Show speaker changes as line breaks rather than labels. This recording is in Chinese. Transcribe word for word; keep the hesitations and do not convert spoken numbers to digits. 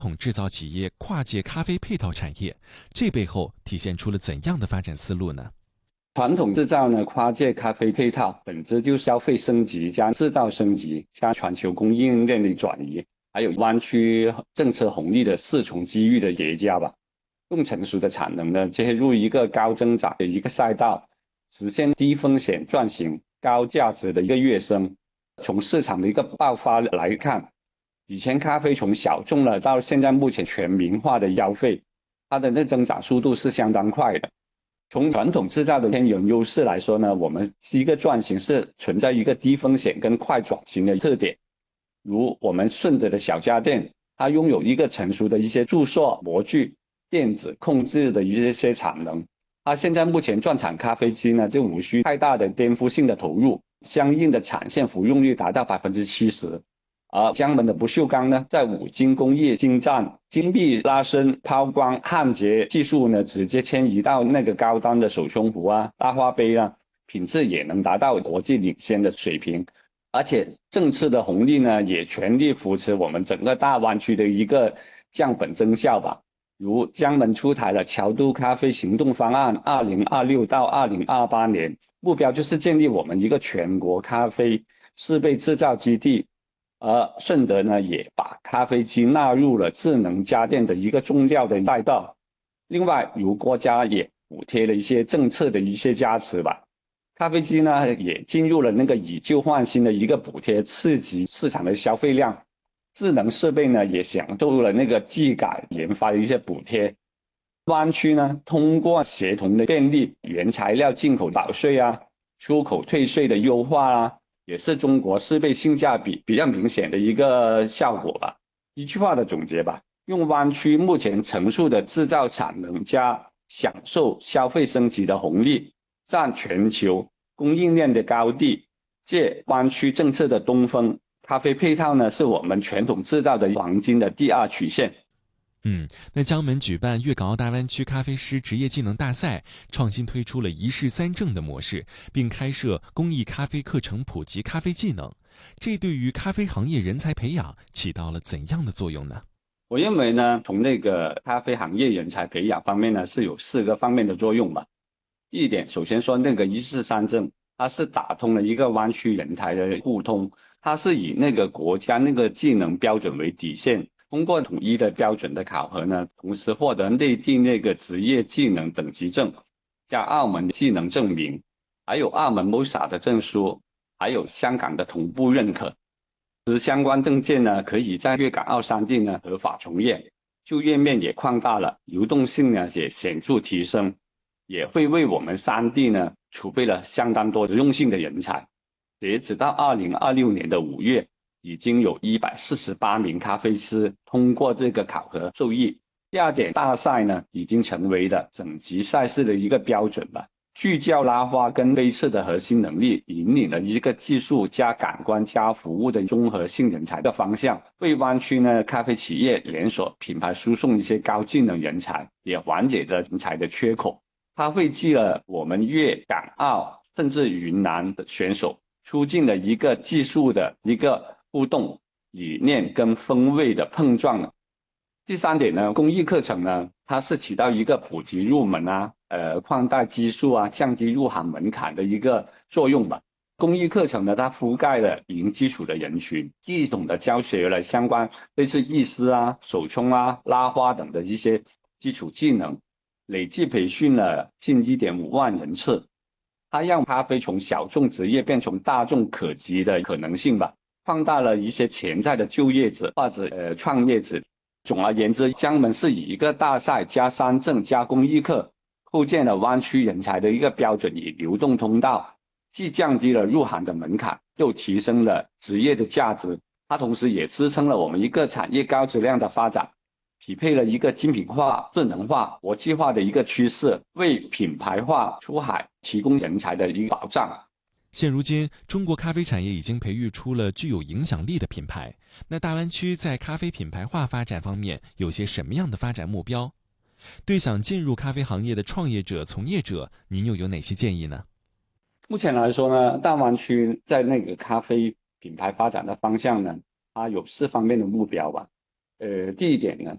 统制造企业跨界咖啡配套产业，这背后体现出了怎样的发展思路呢？
传统制造呢，跨界咖啡配套，本质就消费升级加制造升级加全球供应链的转移，还有湾区政策红利的四重机遇的叠加吧。更成熟的产能呢，切入一个高增长的一个赛道，实现低风险赚型、高价值的一个跃升。从市场的一个爆发来看，以前咖啡从小众了到现在目前全民化的消费，它的那增长速度是相当快的。从传统制造的天然优势来说呢，我们是一个转型是存在一个低风险跟快转型的特点。如我们顺德的小家电，它拥有一个成熟的一些注塑模具、电子控制的一些产能。它现在目前转产咖啡机呢，就无需太大的颠覆性的投入，相应的产线服用率达到百分之七十。而江门的不锈钢呢，在五金工艺精湛、精密拉伸、抛光、焊接技术呢，直接迁移到那个高端的手冲壶啊、大花杯啊，品质也能达到国际领先的水平。而且政策的红利呢，也全力扶持我们整个大湾区的一个降本增效吧。如江门出台了桥都咖啡行动方案，二零二六到二零二八年，目标就是建立我们一个全国咖啡设备制造基地。而顺德呢，也把咖啡机纳入了智能家电的一个重要的赛道。另外，如国家也补贴了一些政策的一些加持吧，咖啡机呢也进入了那个以旧换新的一个补贴，刺激市场的消费量。智能设备呢也享受了那个技改研发的一些补贴。湾区呢通过协同的便利，原材料进口保税啊，出口退税的优化啊，也是中国设备性价比比较明显的一个效果吧。一句话的总结吧，用湾区目前成熟的制造产能加享受消费升级的红利，占全球供应链的高地，借湾区政策的东风，咖啡配套呢是我们传统制造的黄金的第二曲线。
嗯，那江门举办粤港澳大湾区咖啡师职业技能大赛，创新推出了一试三证的模式，并开设公益咖啡课程普及咖啡技能，这对于咖啡行业人才培养起到了怎样的作用呢？
我认为呢，从那个咖啡行业人才培养方面呢，是有四个方面的作用吧。第一点，首先说那个一试三证，它是打通了一个湾区人才的互通，它是以那个国家那个技能标准为底线，通过统一的标准的考核呢，同时获得内地那个职业技能等级证，加澳门技能证明，还有澳门 M O S A 的证书，还有香港的同步认可。持相关证件呢，可以在粤港澳三地呢合法从业，就业面也扩大了，流动性呢也显著提升，也会为我们三地呢储备了相当多实用性的人才。截止到二零二六年的五月，已经有一百四十八名咖啡师通过这个考核受益。第二点，大赛呢已经成为了省级赛事的一个标准了。聚焦拉花跟杯测的核心能力，引领了一个技术加感官加服务的综合性人才的方向，为湾区呢咖啡企业连锁品牌输送一些高技能人才，也缓解了人才的缺口。它汇集了我们粤港澳甚至云南的选手，促进了一个技术的一个互动，理念跟风味的碰撞。第三点呢，公益课程呢，它是起到一个普及入门啊，呃，扩大基数啊，降低入行门槛的一个作用吧。公益课程呢，它覆盖了零基础的人群，系统的教学了相关类似意式啊、手冲啊、拉花等的一些基础技能，累计培训了近一点五万人次。它让咖啡从小众职业变成大众可及的可能性吧，放大了一些潜在的就业者或者呃创业者。总而言之，江门是以一个大赛加三证加公益课，构建了湾区人才的一个标准与流动通道，既降低了入行的门槛，又提升了职业的价值。它同时也支撑了我们一个产业高质量的发展，匹配了一个精品化、智能化、国际化的一个趋势，为品牌化出海提供人才的一个保障。
现如今，中国咖啡产业已经培育出了具有影响力的品牌。那大湾区在咖啡品牌化发展方面有些什么样的发展目标？对想进入咖啡行业的创业者、从业者，您又有哪些建议呢？
目前来说呢，大湾区在那个咖啡品牌发展的方向呢，它有四方面的目标吧。 呃，第一点呢，